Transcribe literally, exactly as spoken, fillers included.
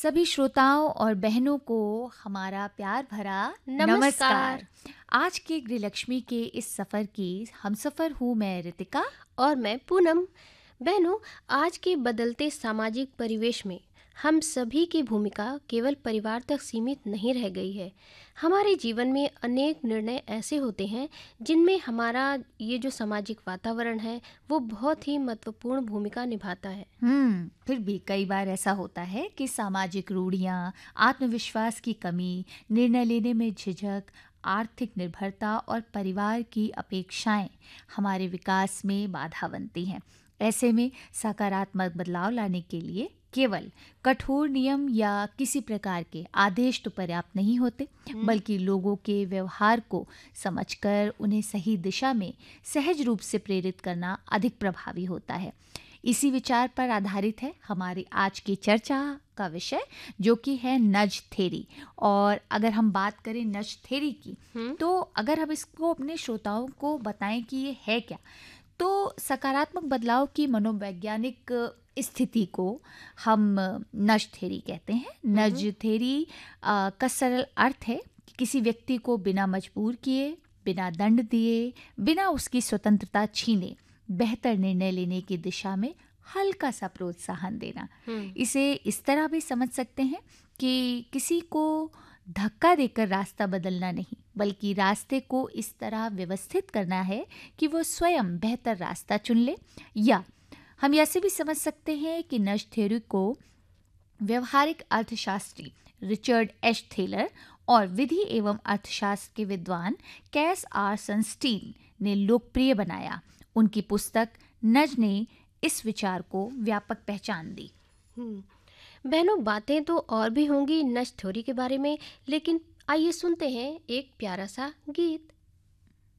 सभी श्रोताओं और बहनों को हमारा प्यार भरा नमस्कार। आज के गृहलक्ष्मी के इस सफ़र की हमसफ़र हूँ मैं रितिका। और मैं पूनम। बहनों, आज के बदलते सामाजिक परिवेश में हम सभी की भूमिका केवल परिवार तक सीमित नहीं रह गई है। हमारे जीवन में अनेक निर्णय ऐसे होते हैं जिनमें हमारा ये जो सामाजिक वातावरण है वो बहुत ही महत्वपूर्ण भूमिका निभाता है। हम्म फिर भी कई बार ऐसा होता है कि सामाजिक रूढ़ियाँ, आत्मविश्वास की कमी, निर्णय लेने में झिझक, आर्थिक निर्भरता और परिवार की अपेक्षाएं हमारे विकास में बाधा बनती हैं। ऐसे में सकारात्मक बदलाव लाने के लिए केवल कठोर नियम या किसी प्रकार के आदेश तो पर्याप्त नहीं होते, हम्म, बल्कि लोगों के व्यवहार को समझकर उन्हें सही दिशा में सहज रूप से प्रेरित करना अधिक प्रभावी होता है। इसी विचार पर आधारित है हमारी आज की चर्चा का विषय, जो कि है नज थेरी। और अगर हम बात करें नज थेरी की, हम्म, तो अगर हम इसको अपने श्रोताओं को बताएं कि ये है क्या, तो सकारात्मक बदलाव की मनोवैज्ञानिक स्थिति को हम नज थेरी कहते हैं। नज हम्म, थेरी अ, का सरल अर्थ है कि किसी व्यक्ति को बिना मजबूर किए, बिना दंड दिए, बिना उसकी स्वतंत्रता छीने बेहतर निर्णय लेने की दिशा में हल्का सा प्रोत्साहन देना। हम्म, इसे इस तरह भी समझ सकते हैं कि किसी को धक्का देकर रास्ता बदलना नहीं, बल्कि रास्ते को इस तरह व्यवस्थित करना है कि वो स्वयं बेहतर रास्ता चुन ले। या हम ऐसे भी समझ सकते हैं कि नज थ्योरी को व्यवहारिक अर्थशास्त्री रिचर्ड एच थेलर और विधि एवं अर्थशास्त्र के विद्वान कैस आर सनस्टीन ने लोकप्रिय बनाया। उनकी पुस्तक नज ने इस विचार को व्यापक पहचान दी। हम्म। बहनों, बातें तो और भी होंगी नश थ्योरी के बारे में, लेकिन आइए सुनते हैं एक प्यारा सा गीत।